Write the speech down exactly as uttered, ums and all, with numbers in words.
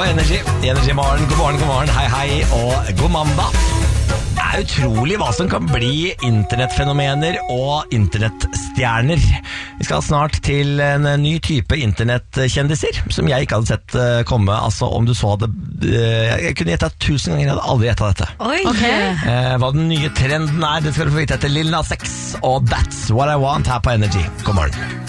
på Energy. Energy morgen, god morgen, god morgen, hei hei og god mandag. Det er utrolig hva som kan bli internettfenomener og internettstjerner. Vi skal snart til en ny type internettkjendiser som jeg ikke hadde sett komme. Altså om du så hadde, jeg kunne gjettet tusen ganger, jeg hadde aldri gjettet dette. Oi, okay. eh, Hva den nye trenden er, det skal du få vite etter Lil Nas X og That's What I Want her på Energy. God morgen.